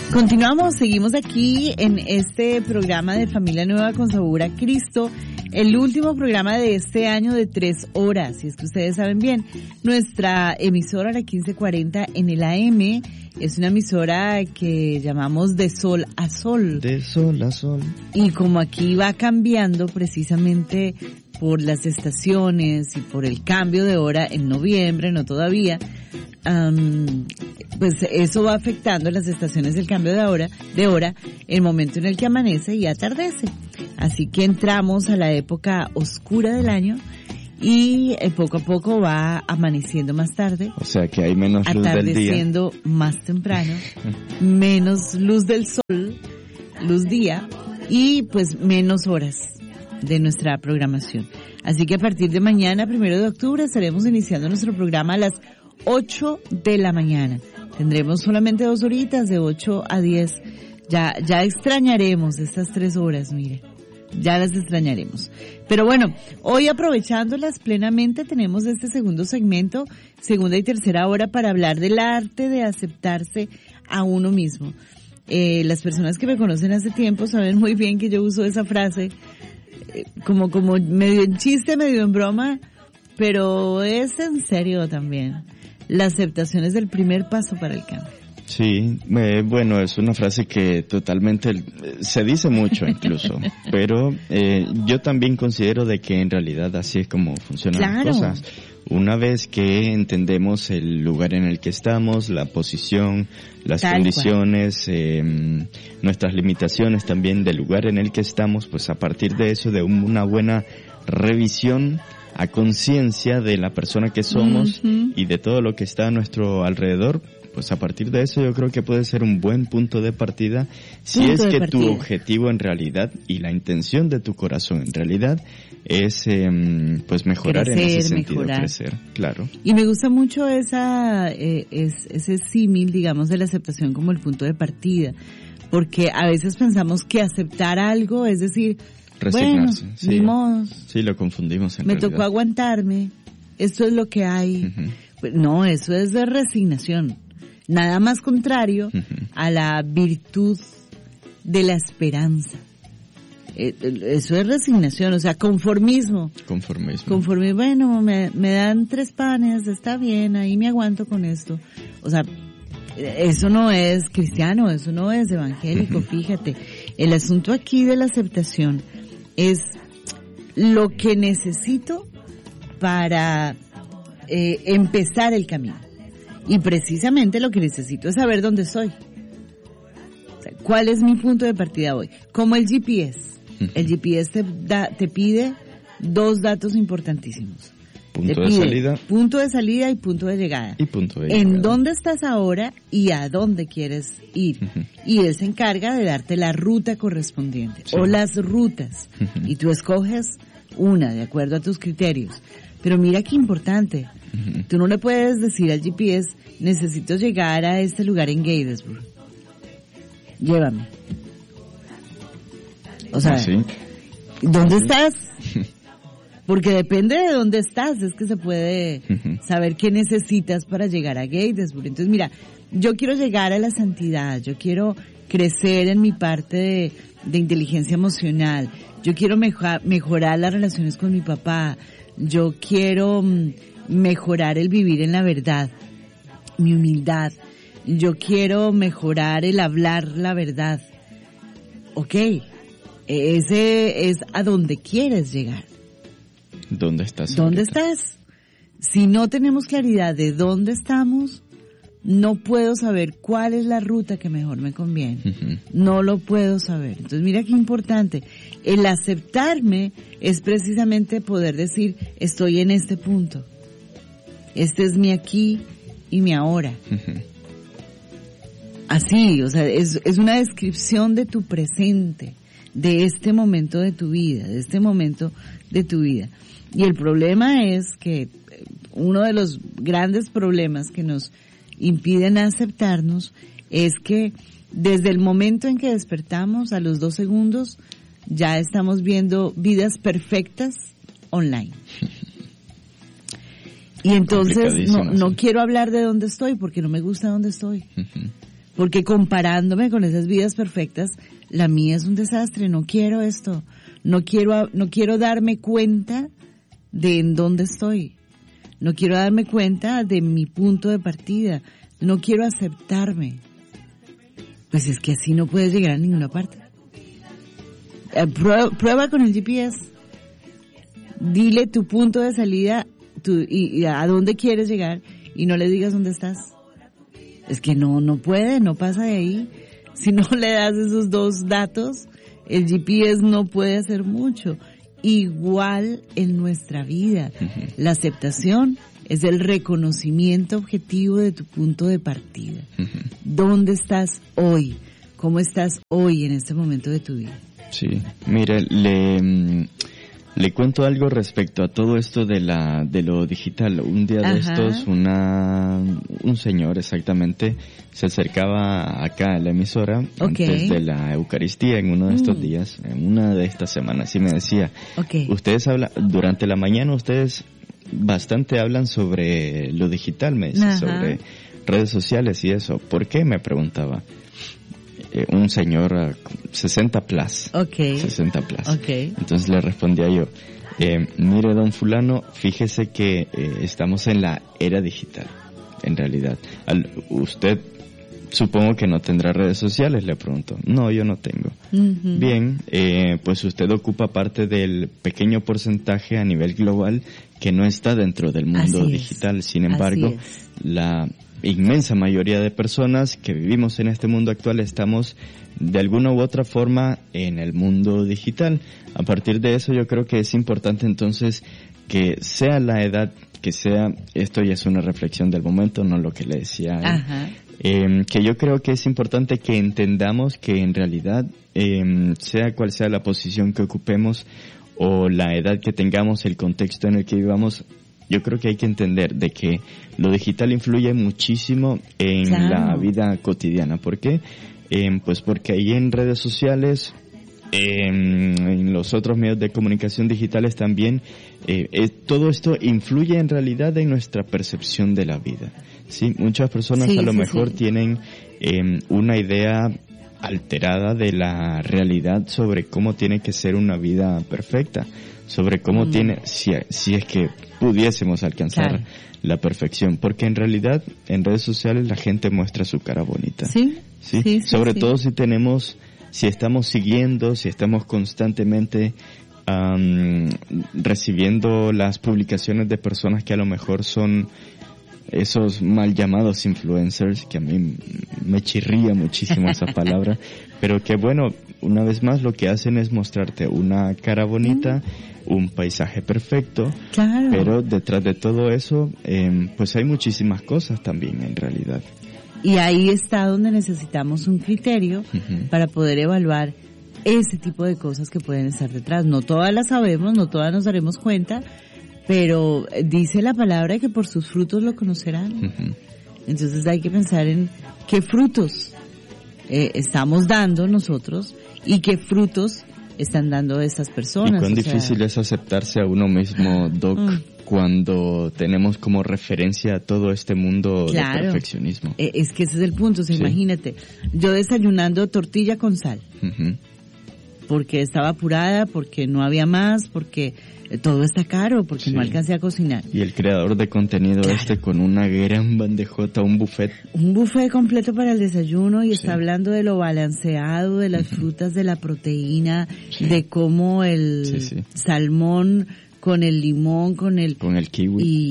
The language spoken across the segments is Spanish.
Continuamos, seguimos aquí en este programa de Familia Nueva con Sabor a Cristo, el último programa de este año de 3 horas. Y es que ustedes saben bien, nuestra emisora, la 1540 en el AM, es una emisora que llamamos De Sol a Sol. De Sol a Sol. Y como aquí va cambiando precisamente por las estaciones y por el cambio de hora en noviembre, no todavía, pues eso va afectando las estaciones del cambio de hora, el momento en el que amanece y atardece. Así que entramos a la época oscura del año y poco a poco va amaneciendo más tarde. O sea que hay menos luz del día. Atardeciendo más temprano, menos luz del sol, luz día, y pues menos horas de nuestra programación. Así que a partir de mañana, 1 de octubre, estaremos iniciando nuestro programa a las 8 de la mañana. Tendremos solamente 2 horitas, de 8 a 10. Ya extrañaremos estas 3 horas, mire. Ya las extrañaremos. Pero bueno, hoy aprovechándolas plenamente, tenemos este segundo segmento, segunda y tercera hora, para hablar del arte de aceptarse a uno mismo. Las personas que me conocen hace tiempo saben muy bien que yo uso esa frase como medio en chiste, medio en broma, pero es en serio también. La aceptación es el primer paso para el cambio. Sí, bueno, es una frase que totalmente se dice mucho incluso, pero yo también considero de que en realidad así es como funcionan las cosas. Una vez que entendemos el lugar en el que estamos, la posición, las condiciones, nuestras limitaciones también del lugar en el que estamos, pues a partir de eso, de una buena revisión a conciencia de la persona que somos y de todo lo que está a nuestro alrededor, pues a partir de eso yo creo que puede ser un buen punto de partida si es que tu objetivo en realidad y la intención de tu corazón en realidad es pues mejorar crecer, en ese sentido, crecer, claro. Y me gusta mucho ese símil, digamos, de la aceptación como el punto de partida, porque a veces pensamos que aceptar algo es decir, resignarse, bueno, sí. Ni modo. Sí, lo confundimos en realidad. Me tocó aguantarme, esto es lo que hay. Pues no, eso es de resignación. Nada más contrario a la virtud de la esperanza. Eso es resignación, o sea, conformismo. Bueno, me dan 3 panes, está bien, ahí me aguanto con esto. O sea, eso no es cristiano, eso no es evangélico, fíjate. El asunto aquí de la aceptación es lo que necesito para empezar el camino. Y precisamente lo que necesito es saber dónde estoy. O sea, ¿cuál es mi punto de partida hoy? Como el GPS. El GPS te pide 2 datos importantísimos. Punto de salida. Punto de salida y punto de llegada. En dónde estás ahora y a dónde quieres ir. Y él se encarga de darte la ruta correspondiente. Sí. O las rutas. Y tú escoges una de acuerdo a tus criterios. Pero mira qué importante. Tú no le puedes decir al GPS, necesito llegar a este lugar en Gatesburg. Llévame. O sea, ¿sí? ¿Dónde estás? Porque depende de dónde estás, es que se puede saber qué necesitas para llegar a Gatesburg. Entonces, mira, yo quiero llegar a la santidad, yo quiero crecer en mi parte de inteligencia emocional, yo quiero mejorar las relaciones con mi papá, yo quiero mejorar el vivir en la verdad, mi humildad, yo quiero mejorar el hablar la verdad. Ok, ese es a donde quieres llegar. ¿Dónde estás? ¿Dónde estás? Si no tenemos claridad de dónde estamos, no puedo saber cuál es la ruta que mejor me conviene. No lo puedo saber. Entonces mira qué importante. El aceptarme es precisamente poder decir, estoy en este punto. Este es mi aquí y mi ahora. Así, o sea, es una descripción de tu presente, de este momento de tu vida, Y el problema es que uno de los grandes problemas que nos impiden aceptarnos es que desde el momento en que despertamos, a los 2 segundos, ya estamos viendo vidas perfectas online. Y entonces no quiero hablar de dónde estoy porque no me gusta dónde estoy. porque comparándome con esas vidas perfectas, la mía es un desastre, no quiero esto, no quiero darme cuenta de en dónde estoy, no quiero darme cuenta de mi punto de partida, no quiero aceptarme. Pues es que así no puedes llegar a ninguna parte. Prueba con el GPS, dile tu punto de salida y a dónde quieres llegar y no le digas dónde estás. Es que no puede, no pasa de ahí. Si no le das esos dos datos, el GPS no puede hacer mucho. Igual en nuestra vida, la aceptación es el reconocimiento objetivo de tu punto de partida. ¿Dónde estás hoy? ¿Cómo estás hoy en este momento de tu vida? Sí, mire, le cuento algo respecto a todo esto de lo digital. Un día de estos, un señor exactamente se acercaba acá a la emisora antes de la Eucaristía en uno de estos días, en una de estas semanas, y me decía, ustedes durante la mañana ustedes bastante hablan sobre lo digital, me dice, sobre redes sociales y eso. ¿Por qué? Me preguntaba. Un señor 60 plus. 60 plus. Entonces le respondía yo, mire don fulano, fíjese que estamos en la era digital, en realidad. Usted supongo que no tendrá redes sociales, le pregunto. No, yo no tengo. Bien, pues usted ocupa parte del pequeño porcentaje a nivel global que no está dentro del mundo digital. Sin embargo, la inmensa mayoría de personas que vivimos en este mundo actual estamos de alguna u otra forma en el mundo digital. A partir de eso yo creo que es importante entonces que sea la edad que sea, esto ya es una reflexión del momento, no lo que le decía a él, que yo creo que es importante que entendamos que en realidad, sea cual sea la posición que ocupemos o la edad que tengamos, el contexto en el que vivamos, yo creo que hay que entender de que lo digital influye muchísimo en la vida cotidiana. ¿Por qué? Pues porque ahí en redes sociales, en los otros medios de comunicación digitales también, todo esto influye en realidad en nuestra percepción de la vida. Sí, muchas personas a lo mejor tienen una idea alterada de la realidad sobre cómo tiene que ser una vida perfecta, sobre cómo tiene, si es que pudiésemos alcanzar la perfección, porque en realidad en redes sociales la gente muestra su cara bonita. Sobre todo si estamos siguiendo, si estamos constantemente recibiendo las publicaciones de personas que a lo mejor son esos mal llamados influencers, que a mí me chirría muchísimo esa palabra, pero que bueno, una vez más lo que hacen es mostrarte una cara bonita, un paisaje perfecto, pero detrás de todo eso, pues hay muchísimas cosas también en realidad. Y ahí está donde necesitamos un criterio para poder evaluar ese tipo de cosas que pueden estar detrás. No todas las sabemos, no todas nos daremos cuenta, pero dice la palabra que por sus frutos lo conocerán. Entonces hay que pensar en qué frutos estamos dando nosotros y qué frutos están dando estas personas. Y cuán difícil es aceptarse a uno mismo, Doc, cuando tenemos como referencia todo este mundo de perfeccionismo. Es que ese es el punto, imagínate, yo desayunando tortilla con sal, porque estaba apurada, porque no había más, porque todo está caro, porque no alcancé a cocinar. Y el creador de contenido con una gran bandejota, un buffet. Un buffet completo para el desayuno y está hablando de lo balanceado, de las frutas, de la proteína, de cómo el salmón con el limón, con el kiwi.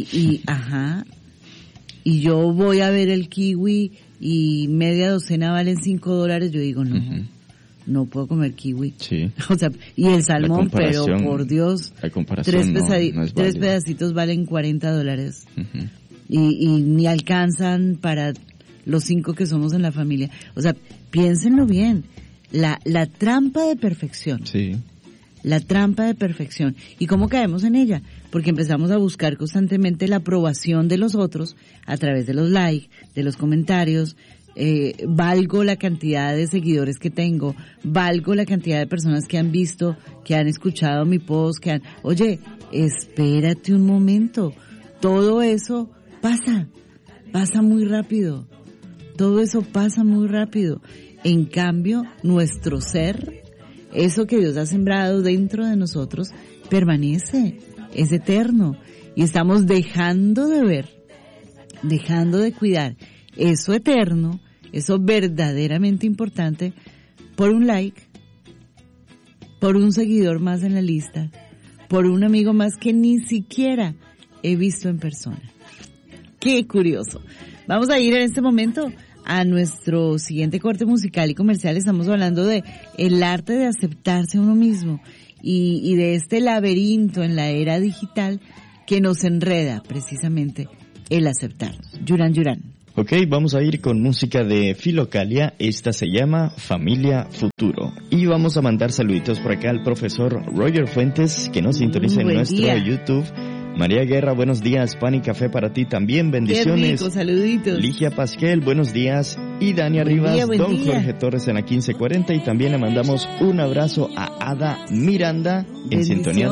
Y yo voy a ver el kiwi y media docena valen $5, yo digo no puedo comer kiwi. O sea, y el salmón, pero por Dios, tres pedacitos valen $40. Y ni alcanzan para los 5 que somos en la familia. O sea, piénsenlo bien. La trampa de perfección. La trampa de perfección. ¿Y cómo caemos en ella? Porque empezamos a buscar constantemente la aprobación de los otros a través de los likes, de los comentarios. Valgo la cantidad de seguidores que tengo, valgo la cantidad de personas que han visto, que han escuchado mi post, oye, espérate un momento, todo eso pasa muy rápido. Todo eso pasa muy rápido. En cambio, nuestro ser, eso que Dios ha sembrado dentro de nosotros, permanece, es eterno. Y estamos dejando de ver, dejando de cuidar eso eterno, eso verdaderamente importante, por un like, por un seguidor más en la lista, por un amigo más que ni siquiera he visto en persona. ¡Qué curioso! Vamos a ir en este momento a nuestro siguiente corte musical y comercial. Estamos hablando de el arte de aceptarse a uno mismo y de este laberinto en la era digital que nos enreda precisamente el aceptarnos. Yuran. Ok, vamos a ir con música de Filocalia. Esta se llama Familia Futuro. Y vamos a mandar saluditos por acá al profesor Roger Fuentes, que nos sintoniza en nuestro YouTube. María Guerra, buenos días. Pan y café para ti también. Bendiciones. Qué rico, saluditos. Ligia Pasquel, buenos días. Y Dania Rivas, buen don día. Jorge Torres en la 1540. Y también le mandamos un abrazo a Ada Miranda en sintonía